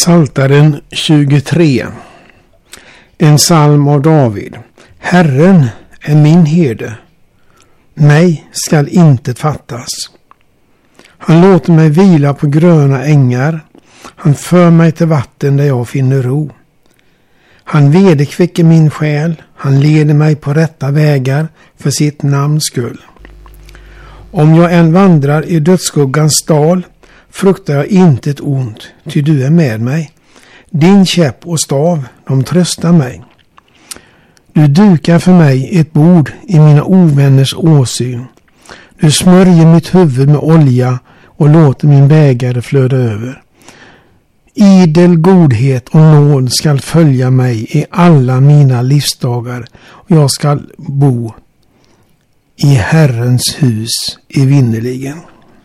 Psaltaren 23. En psalm av David. Herren är min herde. Mig skall inte fattas. Han låter mig vila på gröna ängar. Han för mig till vatten där jag finner ro. Han vederkvicker min själ. Han leder mig på rätta vägar för sitt namns skull. Om jag än vandrar i dödsskuggans dal, fruktar jag inte ett ont, ty du är med mig. Din käpp och stav, de tröstar mig. Du dukar för mig ett bord i mina ovänners åsyn. Du smörjer mitt huvud med olja och låter min bägare flöda över. Idel godhet och nåd skall följa mig i alla mina livsdagar, och jag skall bo i Herrens hus evinnerligen.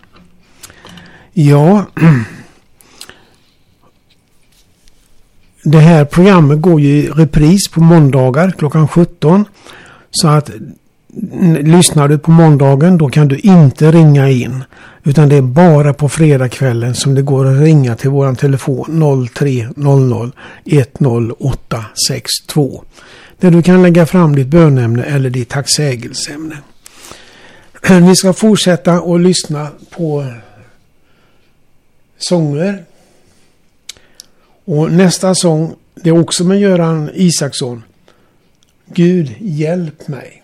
Ja, det här programmet går ju i repris på måndagar klockan 17. Så att lyssnar du på måndagen, då kan du inte ringa in. Utan det är bara på fredagskvällen som det går att ringa till våran telefon 0300 10862. Där du kan lägga fram ditt bönämne eller ditt tacksägelseämne. Vi ska fortsätta och lyssna på sånger. Och nästa sång, det är också med Göran Isaksson. Gud, hjälp mig.